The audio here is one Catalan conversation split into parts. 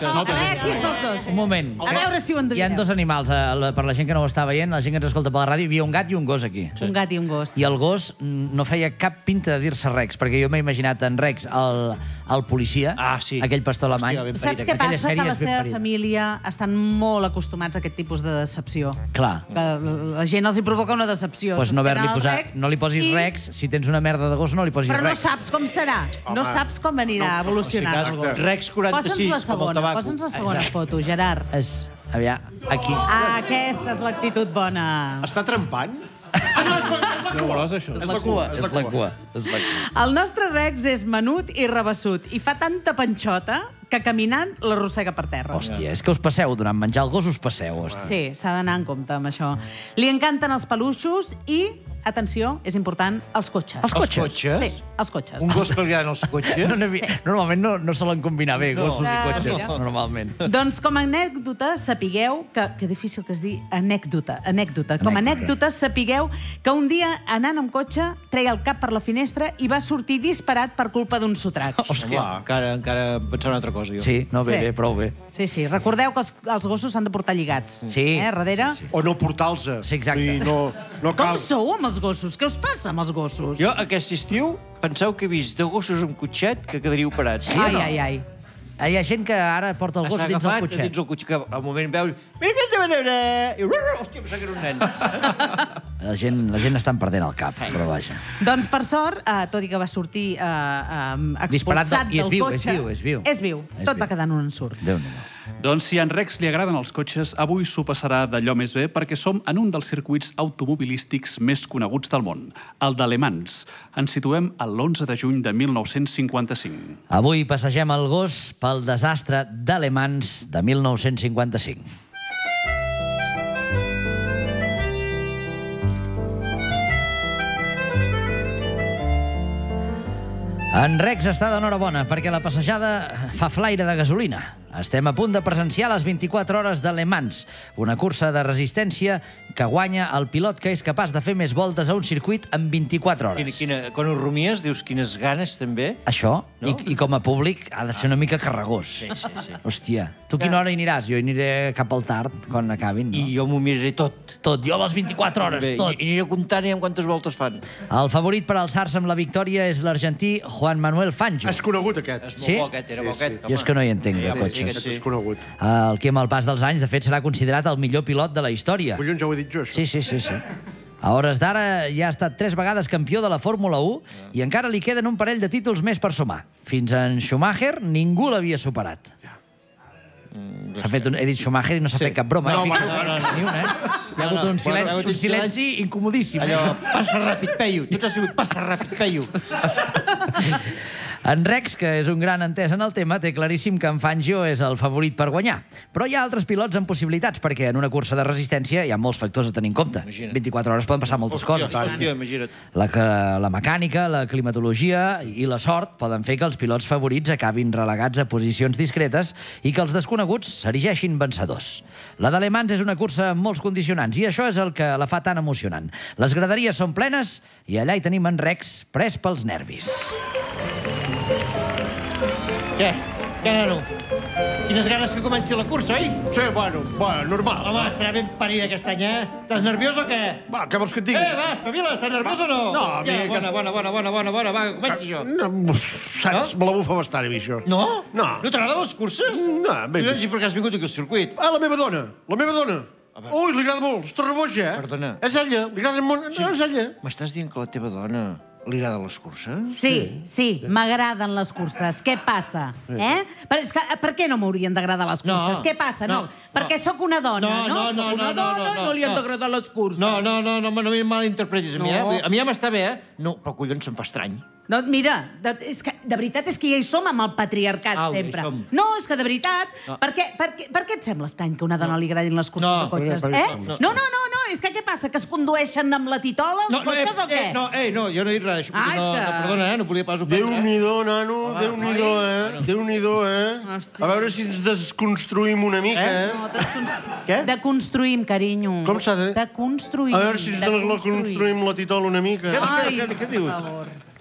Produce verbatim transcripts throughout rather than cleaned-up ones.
A veure, qui és dels dos? Un moment. A veure si ho endevineu. Hi ha dos animals, per la gent que no ho està veient, la gent que ens escolta per la ràdio, hi havia un gat i un gos aquí. Un gat i un gos. I el gos no feia cap pinta de dir-se Rex, perquè jo m'he imaginat en Rex, el, el policia, ah, sí. aquell pastor alemany. Hòstia, Saps què passa? Que la seva família estan molt acostumats a aquest tipus de decepció. Clar. Que la gent els hi provoca una decepció. Pues no, haver-li posat, no li posis i... Rex, si tens una merda de gos no li posis Però Rex. no saps com serà. Home. No saps com anirà no, evolucionant el gos. Rex quaranta-sis, la segona, posa'ns la segona Exacte. foto, Gerard. És, aviam, aquí. Ah, aquesta és l'actitud bona. Està trempant? És nebulosa, això. És la cua. És la cua. És la cua. El nostre Rex és menut i rebassut i fa tanta panxota que caminant l'arrossega per terra. Hòstia, és que us passeu, durant menjar el gos us passeu, hòstia. Sí, s'ha d'anar en compte amb això. Li encanten els peluixos i, atenció, és important, els cotxes. Els cotxes? cotxes? Sí, els cotxes. Un gos que li agraden els cotxes? No, sí. Normalment no, no solen combinar bé No. gossos i Ah, cotxes, mira. normalment. Doncs com a anècdota sapigueu que... Que difícil que es dir anècdota. Anècdota. Com a anècdota sapigueu que un dia, anant amb cotxe, treia el cap per la finestra i va sortir disparat per culpa d'un sotrac. Hòstia, encara, encara pensava una altra cosa, jo. Sí, no, bé, Sí. bé, prou bé. Sí, sí. Recordeu que els, els gossos s'han de portar lligats. Sí. Eh, darrere. Sí, sí. O no portar-los. Sí, exacte. I no, no Com cal... sou amb els gossos? Què us passa amb els gossos? Jo, aquest estiu, penseu que he vist de gossos amb cotxet que quedaria operats. Sí o ai, no? ai, ai. Ah, hi ha gent que ara porta el gos S'ha dins el agafat cotxet. dins el cotxe, que al moment veus... Mira que te veure! I... Hòstia, pensava que era un nen. La gent, la gent estan perdent el cap, però vaja. Doncs, per sort, eh, tot i que va sortir eh, eh, Disparat expulsat del- i és del viu, és cotxe... viu, és viu. És viu. És Tot viu. va quedar en un ensurt. Déu-n'hi-do. Doncs si a en Rex li agraden els cotxes, avui s'ho passarà d'allò més bé perquè som en un dels circuits automobilístics més coneguts del món, el de Le Mans. Ens situem a l'onze de juny de mil nou-cents cinquanta-cinc. Avui passegem el gos pel desastre d'Alemans de mil nou-cents cinquanta-cinc. En Rex està d'enhorabona perquè la passejada fa flaire de gasolina. Estem a punt de presenciar les vint-i-quatre hores de Le Mans, una cursa de resistència que guanya el pilot que és capaç de fer més voltes a un circuit en vint-i-quatre Quina, hores. quina, quan ho rumies, dius quines ganes, també. Això, No? i, i com a públic, ha de ser una mica carregós. Sí, sí, sí. Hòstia, tu quina hora hi aniràs? Jo hi aniré cap al tard, quan acabin, no? I jo m'ho miraré tot. Tot, jo a les vint-i-quatre hores, Bé, tot. i aniré comptant amb quantes voltes fan. El favorit per alçar-se amb la victòria és l'argentí Juan Manuel Fangio. És conegut, aquest. És molt Sí? bo aquest, era bo aquest. Jo és que no hi entenc, de Sí, cotxes. sí, És conegut. El que amb el pas dels anys, de fet, serà considerat el millor pilot de la història. Collons, ja ho he dit jo, això. Sí, sí, sí, sí. A hores d'ara ja ha estat tres vegades campió de la Fórmula u i encara li queden un parell de títols més per sumar. Fins en Schumacher ningú l'havia superat. S'ha fet un, he dit Schumacher i no s'ha fet cap broma. No, eh? home, no, no, no. Ni una, eh? Hi ha hagut un Bueno, hi ha silenci, hagut un un silenci incomodíssim. eh? Allò, passa ràpid, peio. Tot ha sigut passa ràpid, peio. En Rex, que és un gran entès en el tema, té claríssim que en Fangio és el favorit per guanyar. Però hi ha altres pilots amb possibilitats, perquè en una cursa de resistència hi ha molts factors a tenir en compte. Imagina't. vint-i-quatre hores poden passar moltes coses. Hòstia, imagina't. La, que, la mecànica, la climatologia i la sort poden fer que els pilots favorits acabin relegats a posicions discretes i que els desconeguts s'erigeixin vencedors. La de Le Mans és una cursa amb molts condicionants i això és el que la fa tan emocionant. Les graderies són plenes i allà hi tenim en Rex pres pels nervis. Què? Què, nano? Quines ganes que comenci la cursa, oi? Sí, bueno, bueno, normal. Home, estarà ben parida aquest any, eh? Estàs nerviós o què? Va, què vols que et digui? Eh, va, espavila, estàs nerviós o no? No, ja, mira, bona, que- bona, bona, bona, bona, bona, va, comenci jo. No, saps, me la bufa bastant, a mi, això. No? No. No t'agraden les curses? No, bé. Collons, i per què has vingut aquí al circuit? Ah, la meva dona, la meva dona. Ui, li agrada molt, es torna boja, eh? Perdona. És ella, li agrada molt... No, és ella. M'estàs dient que a la teva dona li agraden les curses? Sí, sí, m'agraden les curses. Què passa? Eh? Per, és que, per què no m'haurien d'agradar les No, curses? Què passa? No, no, perquè no. sóc una dona, No, no? no, Sóc no, una no, no, dona, no, no li han no. d'agradar les curses. No, no, no, no, no mi malinterpretis a mi, No. eh? A mi ja m'està bé, eh? No, però collons, se'm fa estrany. No, mira, de, és que, de veritat és que ja hi som amb el patriarcat, Au, ja hi sempre. som. No, és que de veritat, No. per, què, per, què, per què et sembla estrany que a una dona li agradin les curses No, de cotxes? perquè- Eh? no. No, no, no, no, és que què passa, que es condueixen amb la titola els No, no, eh, cotxes o què? eh, no, eh, no, jo no he dit res d'això. Ah, és no, que- no, perdona, eh? No volia pas ofendre. eh? Déu-n'hi-do, nano, Déu-n'hi-do, eh? Déu-n'hi-do, eh? Hòstia. A veure si ens desconstruïm una mica, Eh? eh? No, desconstru... Què? Deconstruïm, carinyo. Com s'ha de- Deconstruïm. A veure si ens deconstruïm. desconstruïm la titola una mica. Què, Ai, què, què, què per dius? favor.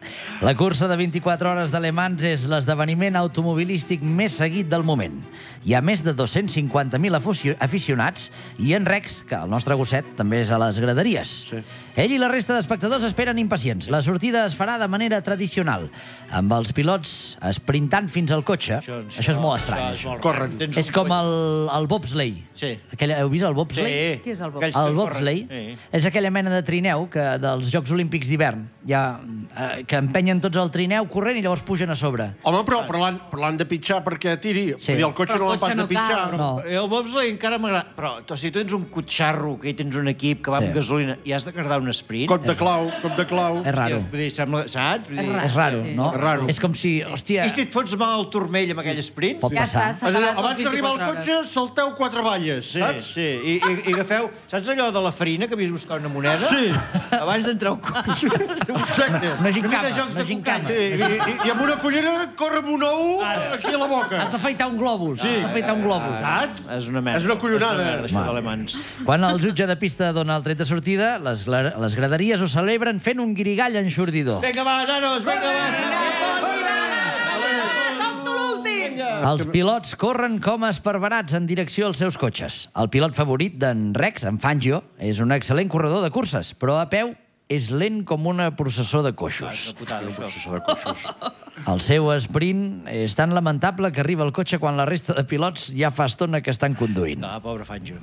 La cursa de vint-i-quatre hores de Le Mans és l'esdeveniment automobilístic més seguit del moment. Hi ha més de dos-cents cinquanta mil aficionats i en Rex, que el nostre gosset, també és a les graderies. Sí. Ell i la resta d'espectadors esperen impacients. La sortida es farà de manera tradicional, amb els pilots esprintant fins al cotxe. Això, això, això és molt estrany. Això. Corren. És com el, el bobsleigh. Sí. Aquella, heu vist el bobsleigh? Sí. Què és el bobsleigh? El bobsleigh sí. És aquella mena de trineu que dels Jocs Olímpics d'hivern ja, eh, que empenyen tots el trineu corrent i llavors pugen a sobre. Home, però, però l'han de pitjar perquè tiri. Sí. I el cotxe Però no el l'han pas cotxe de no pitjar. cal. No. El bobsleigh encara m'agrada. Però o sigui, tu tens un cotxarro, que hi tens un equip que va Sí. amb gasolina i has de cardar un sprint. Cop de clau, cop de clau. És raro. Vull dir, sembla, saps? Vull dir, És raro, Sí. no? És raro. És com si, hòstia... I si et fots mal al turmell amb aquell sprint? Pot Ja passar. està, s'ha És a dir, acabat abans les d'arribar al vint-i-quatre cotxe, salteu quatre valles, Sí, saps? sí. I, i, i agafeu... Saps allò de la farina que havies buscar una moneda? Sí. Abans d'entrar al cotxe. Exacte. Una Una gincama, mica de jocs una de gincama. cucanya. I, i, I amb una cullera corre amb un ou aquí a la boca. Has d'afaitar un globus. Sí. Has d'afaitar un globus. Saps? És una merda. És una collonada. És una merda, això d'alemans. Quan el jutge de pista dona el tret de sortida, les, gla- les graderies ho celebren fent un guirigall enxordidor. Vinga, va, nanos, vinga, va. Tonto l'últim! Els pilots corren com esparverats en direcció als seus cotxes. El pilot favorit d'en Rex, en Fangio, és un excel·lent corredor de curses, però a peu és lent com una processó de coixos. Putada, això. Processó de coixos. El seu sprint és tan lamentable que arriba al cotxe quan la resta de pilots ja fa estona que estan conduint. Ah, pobre Fangio.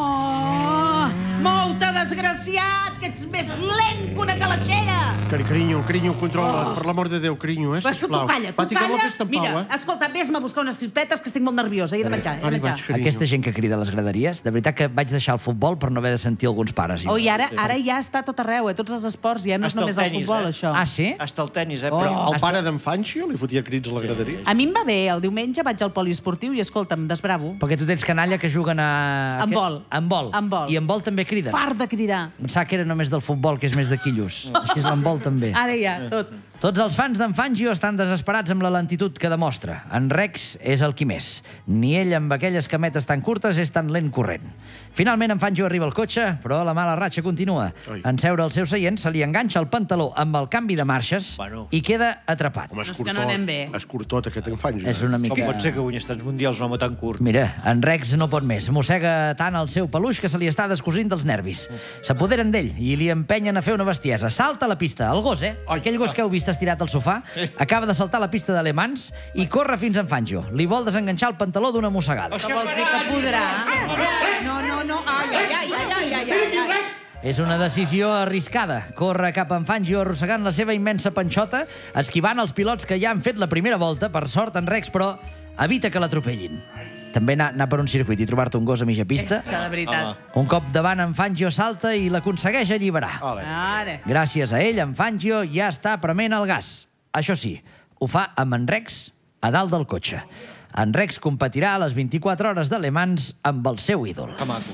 Bo! Mou-te, desgraciat, que ets més lent que una calaixera! Cari, carinyo, carinyo, controla. Per l'amor de Déu, carinyo, eh, Però tu sisplau. calla, tu Va, tinguem la calla. festa en Mira, pau, eh? escolta, vés-me a buscar unes crispetes que estic molt nerviosa. He de menjar, he de Ara hi menjar. vaig, carinyo. Aquesta gent que crida a les graderies, de veritat que vaig deixar el futbol per no haver de sentir alguns pares. Oh, i ara, ara ja està tot arreu, a tots els esports, ja no és Hasta el només el tenis, futbol, eh? això. Ah, sí? Hasta el tennis, eh? Oh. Però... El pare d'en Fangio li fotia crits a la graderia. A mi em va bé, el diumenge vaig al poliesportiu i escolta'm, desbravo. Perquè tu tens canalla que juguen a... En vol. En vol. En vol. I en vol també criden. Fart de cridar. Pensava que era només del futbol, que és més de quillos. Així és l'handbol també. Ara ja, tot. Tots els fans d'en Fangio estan desesperats amb la lentitud que demostra. En Rex és el qui més. Ni ell amb aquelles cametes tan curtes és tan lent corrent. Finalment en Fangio arriba al cotxe, però la mala ratxa continua. Ai. En seure al seu seient se li enganxa el pantaló amb el canvi de marxes Bueno. i queda atrapat. Home, és És que no curtot. anem bé. És curtot, aquest en Fangio. És una Com mica... pot ser que guanyes tants mundials un home tan curt? Mira, en Rex no pot més. Mossega tant el seu peluix que se li està descosint dels nervis. S'apoderen d'ell i li empenyen a fer una bestiesa. Salta a la pista. El gos, eh? Ai. Aquell gos que heu vist estirat al sofà acaba de saltar a la pista de Le Mans i corre fins a en Fangio. Li vol desenganxar el pantaló d'una mossegada. Que vols dir que podrà? No, no, no. Ai, ai, ai, ai, ai, ai, ai, ai. És una decisió arriscada. Corre cap a en Fangio arrossegant la seva immensa panxota, esquivant els pilots que ja han fet la primera volta. Per sort, en Rex, però, evita que l'atropellin. També anar, anar per un circuit i trobar-te un gos a mitja pista. Que de veritat. Un cop davant, en Fangio salta i l'aconsegueix alliberar. Ara. Gràcies a ell, en Fangio ja està prement el gas. Això sí, ho fa amb en Rex a dalt del cotxe. En Rex competirà a les vint-i-quatre hores de Le Mans amb el seu ídol. Que maco.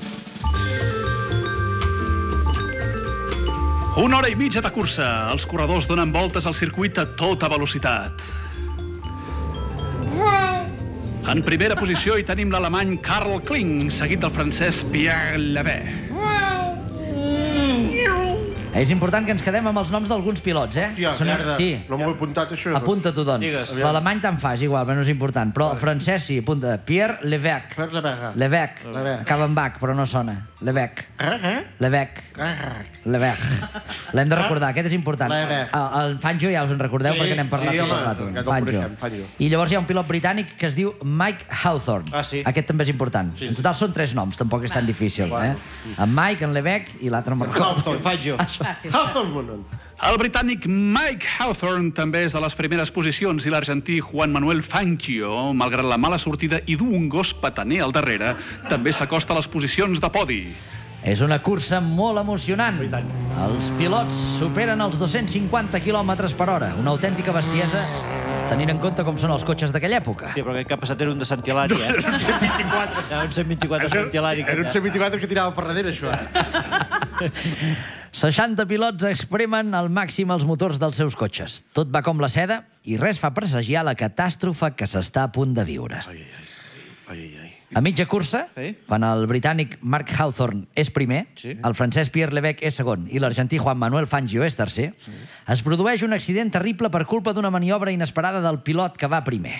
Una hora i mitja de cursa. Els corredors donen voltes al circuit a tota velocitat. En primera posició hi tenim l'alemany Karl Kling, seguit del francès Pierre Levet. És important que ens quedem amb els noms d'alguns pilots, eh? Tia, Són- merda. Sí. No m'ho he apuntat, això. Apunta-t'ho, doncs. Digues. L'alemany te'n fas, igual, però no és important. Però el francès sí, apunta. Pierre Levesque. Per la verga. Levesque. Levesque. Acaba amb Bach, però no sona. Levesque. Eh, eh? Levesque. Eh, Levesque. L'hem de recordar, aquest és important. Levesque. El, el Fangio ja us en recordeu Sí, perquè n'hem parlat sí, tot home, el rato. aquest el coneixem, Fangio. I llavors hi ha un pilot britànic que es diu Mike Hawthorne. Ah, sí. Aquest també és important. En total són tres noms, tampoc és tan difícil. Eh? En Mike, en Levesque i l'altre no me'n recordo. Hawthorne. Fangio. Fàcil. Hawthorne. El britànic Mike Hawthorne també és de les primeres posicions i l'argentí Juan Manuel Fangio, malgrat la mala sortida i dur un gos petaner al darrere, també s'acosta a les posicions de podi. És una cursa molt emocionant. Els pilots superen els dos-cents cinquanta quilòmetres per hora. Una autèntica bestiesa, tenint en compte com són els cotxes d'aquella època. Sí, però aquest que ha passat era un de Sant Hilari, eh? Era un cent vint-i-quatre. Era un cent vint-i-quatre de Sant Hilari. Era un cent vint-i-quatre que tirava per darrere, això. seixanta pilots expremen al màxim els motors dels seus cotxes. Tot va com la seda i res fa presagiar la catàstrofe que s'està a punt de viure. Ai, ai, ai. Ai, ai. A mitja cursa, Sí. quan el britànic Mark Hawthorne és primer, Sí. el francès Pierre Levesque és segon i l'argentí Juan Manuel Fangio és tercer, es produeix un accident terrible per culpa d'una maniobra inesperada del pilot que va primer.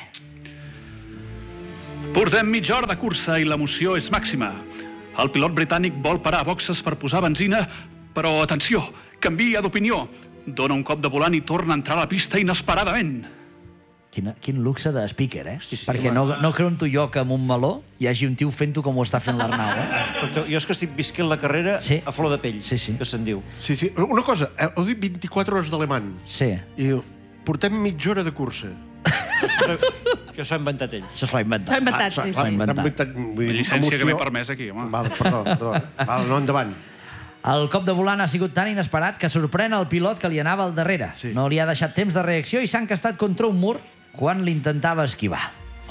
Portem mitja hora de cursa i l'emoció és màxima. El pilot britànic vol parar a boxes per posar benzina, però, atenció, canvia d'opinió. Dona un cop de volant i torna a entrar a la pista inesperadament. Quina, quin luxe de speaker, eh? Sí, sí, Perquè no, no creunto jo que amb un meló hi hagi un tio fent-ho com ho està fent l'Arnau, eh? Escolta, jo és que estic visquent la carrera Sí. a flor de pell, Sí, sí. que se'n diu. Sí, sí. Una cosa, eh, heu dit vint-i-quatre hores d'alemany. Sí, I diu, portem mitja hora de cursa. Això s'ho ha inventat ell. això s'ho ha inventat. S'ha inventat, sí, s'ho ha sí. inventat. Vull dir, La llicència emoció- que m'he permès aquí, home. Val, perdó, perdó. Val, no, endavant. El cop de volant ha sigut tan inesperat que sorprèn el pilot que li anava al darrere. Sí. No li ha deixat temps de reacció i s'ha encastat contra un mur quan l'intentava esquivar.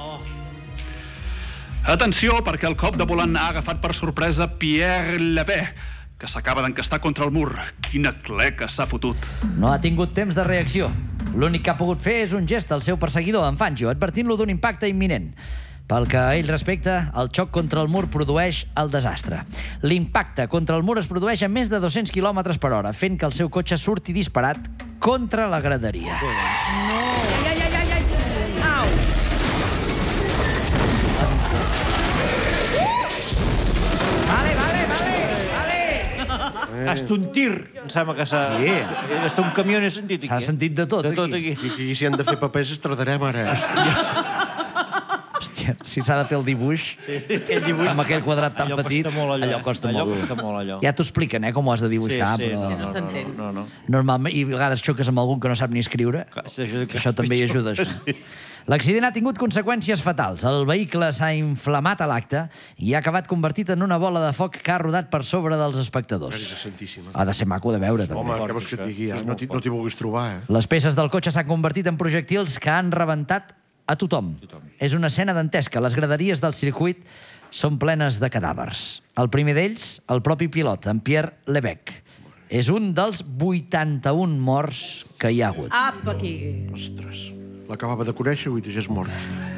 Atenció, perquè el cop de volant ha agafat per sorpresa Pierre Levesque, que s'acaba d'encastar contra el mur. Quina cleca s'ha fotut. No ha tingut temps de reacció. L'únic que ha pogut fer és un gest al seu perseguidor, en Fangio, advertint-lo d'un impacte imminent. Pel que a ell respecta, el xoc contra el mur produeix el desastre. L'impacte contra el mur es produeix a més de dos-cents quilòmetres per hora, fent que el seu cotxe surti disparat contra la graderia. Ai, ai, ai, ai, ai. Au. Vale, vale, vale, vale. Hasta un tir, em sembla que s'ha... Sí. Hasta un camió n'he sentit aquí. S'ha eh? sentit de tot, De tot aquí. aquí. I aquí, si han de fer papers, es tardarem ara. Hòstia, si s'ha de fer el dibuix Aquell dibuix... amb aquell quadrat tan allò petit, costa molt, allò. allò costa allò molt. costa molt, allò. Ja t'ho expliquen, eh, com ho has de dibuixar, sí, sí, però... no, no s'entén. No, no, no. Normalment, i a vegades xoques amb algun que no sap ni escriure. Clar, això- Que això també hi ajuda, això. L'accident ha tingut conseqüències fatals. El vehicle s'ha inflamat a l'acte i ha acabat convertit en una bola de foc que ha rodat per sobre dels espectadors. Caria santíssima. Ha de ser maco de veure, també. Home, què vols que et digui? Ja? No t'hi no t'hi vulguis trobar, eh? Les peces del cotxe s'han convertit en projectils que han rebentat a tothom. És una escena dantesca. Les graderies del circuit són plenes de cadàvers. El primer d'ells, el propi pilot, en Pierre Levesque. És un dels vuitanta-un morts que hi ha hagut. Apa, aquí. Ostres, l'acabava de conèixer i ja és mort.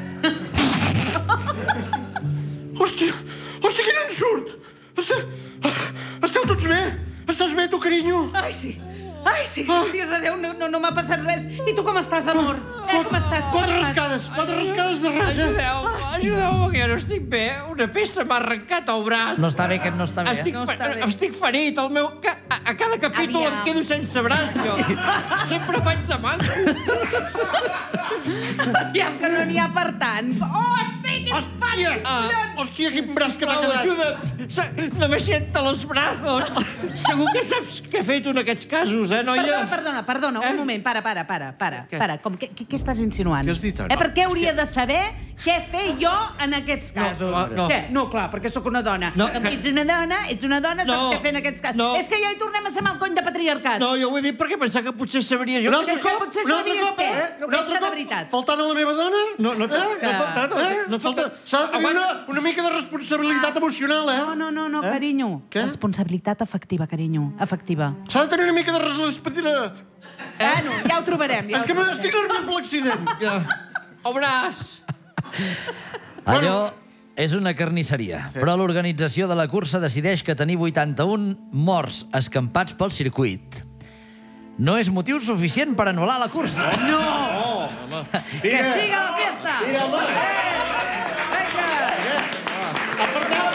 Hòstia, hòstia, quin ensurt! Esteu, esteu tots bé? Estàs bé, tu, carinyo? Ai, sí. Ai, sí, gràcies a Déu, no, no, no m'ha passat res. I tu com estàs, amor? Eh, com estàs? Com Quatre estàs? rascades, quatre rascades de res, eh? Ajudeu, ajudeu-me, que jo no estic bé. Una peça m'ha arrencat el braç. No està bé, que no està bé. Estic, Eh? No fe- està bé. estic ferit, el meu... ca- A, a cada capítol Aviam. em quedo sense braç, jo. Sempre faig de manco. Aviam, que no n'hi ha per tant. Oh, estic Hòstia, hòstia, quin braç que m'ha Pau, quedat. ajuda'm. Se- No me siento los brazos. Segur que saps què he fet un d'aquests casos, eh, noia? Perdona, perdona, perdona, Eh? un moment, para, para, para, para, Què? para. Com, què, què, què estàs insinuant? Què has dit ara? Eh, per què hauria de saber què fer jo en aquests casos? no, no. Què? No, clar, perquè sóc una dona. No. Ets una dona, ets una dona, saps No. què fer en aquests casos. No. És que ja hi tornem a ser amb el cony de patriarcat. No, jo ho he dit perquè pensava que potser sabria jo. Un altre que cop, potser un altre sabies cop, què? eh? No, Un altre que de cop, veritat. faltant a la meva dona? No, no, no, Eh? no ha faltat, no, Eh? no falta. S'ha de tenir una, Aguanta. una mica de responsabilitat emocional, eh? No, no, no, no, carinyo. Què? Responsabilitat afectiva, carinyo. Efectiva. S'ha de tenir una mica de responsabilitat. Bueno, ja ho trobarem. Ja És ho que trobarem. m'estic nerviós per l'accident. Ja. El braç. Allò és una carnisseria, però l'organització de la cursa decideix que tenir vuitanta-un morts escampats pel circuit no és motiu suficient per anul·lar la cursa. No! Que Vinga. siga la fiesta! Mira, home. Vinga! Apartau!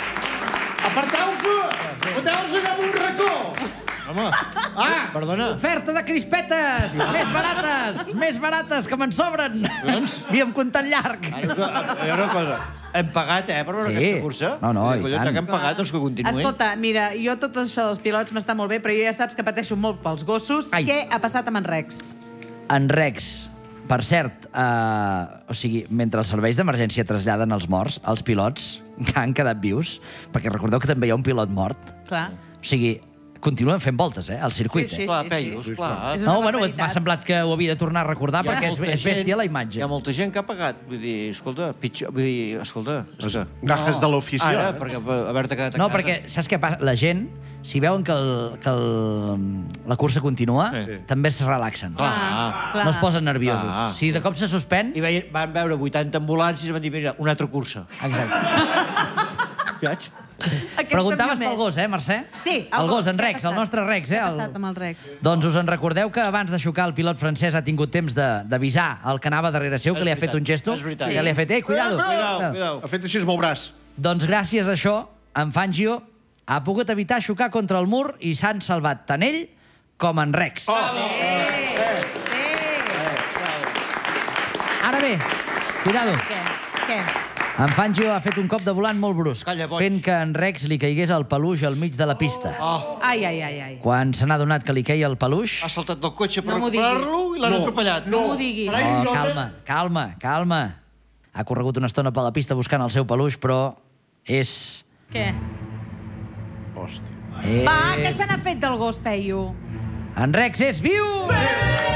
Apartau-vos! Foteu-vos allà en un racó! Home, Ah! perdona. Oferta de crispetes! Més barates! Més barates, que me'n sobren! Havíem comptat llarg. Ara us, hi ha una cosa. Hem pagat, eh, per veure Sí. aquesta cursa? No, no, i Collons, tant. ja que hem pagat, doncs que continuï. Escolta, mira, jo tot això dels pilots m'està molt bé, però jo ja saps que pateixo molt pels gossos. Ai. Què ha passat amb en Rex? En Rex, per cert, eh, o sigui, mentre els serveis d'emergència traslladen els morts, els pilots que han quedat vius, perquè recordeu que també hi ha un pilot mort, Clar. o sigui, continuen fent voltes, eh, al circuit. Sí, sí, eh? Clar, sí, Peyu, sí. esclar. És una No, bueno, barbaritat. m'ha semblat que ho havia de tornar a recordar perquè és, és bèstia la imatge. Hi ha molta gent que ha pagat. Vull dir, escolta, pitjor... Vull dir, escolta... És que... Gajes de l'ofici, Ara, eh? perquè haver-te quedat a No, casa... perquè saps què passa? La gent, si veuen que, el, que el, la cursa continua, Sí. també es relaxen. Clar. Clar. No es posen nerviosos. Clar. Si de cop se suspèn... I veien, van veure vuitanta ambulàncies i van dir, mira, una altra cursa. Exacte. Saps? Aquesta Preguntaves m'ha pel gos, eh, Mercè? Sí, el gos, en què ha Rex, el passat? nostre Rex. Eh, Què ha el... passat amb el Rex? Doncs us en recordeu que abans de xocar el pilot francès ha tingut temps de- d'avisar el que anava darrere seu, que És li ha fet veritat, un gesto. és veritat. Que li ha fet, eh, cuidado. Cuidao, cuidao. Ha fet així amb el braç. Doncs gràcies a això, en Fangio ha pogut evitar xocar contra el mur i s'han salvat tant ell com en Rex. Oh. Ara bé, cuidado. Què? Què? En Fangio ha fet un cop de volant molt brusc, Calla, boig. fent que en Rex li caigués el peluix al mig de la pista. Oh, Ai, ai, ai, ai. Quan se n'ha adonat que li queia el peluix... ha saltat del cotxe per No m'ho recuperar-lo i l'han atropellat. No m'ho diguis. Serà Oh, idiota. calma, calma, calma. Ha corregut una estona per la pista buscant el seu peluix, però és... Què? Hòstia. és... Va, què se n'ha fet del gos, Peyu? En Rex és viu!